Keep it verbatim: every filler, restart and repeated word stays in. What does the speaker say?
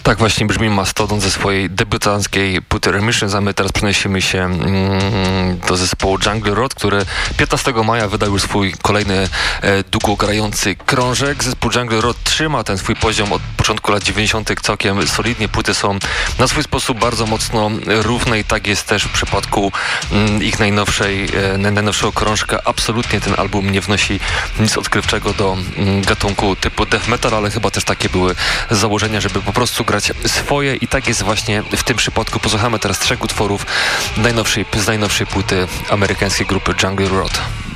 Tak właśnie brzmi Mastodon ze swojej debiutanckiej płyty Remissions, a my teraz przenosimy się mm, do zespołu Jungle Rot, który piętnastego maja wydał już swój kolejny e, długogrający krążek. Zespół Jungle Rot trzyma ten swój poziom od początku lat dziewięćdziesiątych całkiem solidnie. Płyty są na swój sposób bardzo mocno równe i tak jest też w przypadku mm, ich najnowszej, e, najnowszego krążka. Absolutnie ten album nie wnosi nic odkrywczego do mm, gatunku typu death metal, ale chyba też takie były założenia, żeby po prostu grać swoje i tak jest właśnie w tym przypadku. Posłuchamy teraz trzech utworów najnowszej, z najnowszej płyty amerykańskiej grupy Jungle Rot.